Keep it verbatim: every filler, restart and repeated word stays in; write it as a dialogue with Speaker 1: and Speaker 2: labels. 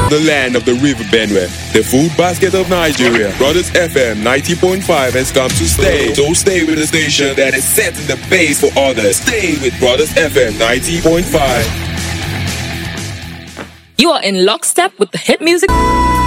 Speaker 1: The land of the river Benue, the food basket of Nigeria. Brothers F M ninety point five has come to stay. So stay with the station that is setting the pace for others. Stay with Brothers F M ninety point five.
Speaker 2: You are in lockstep with the hit music.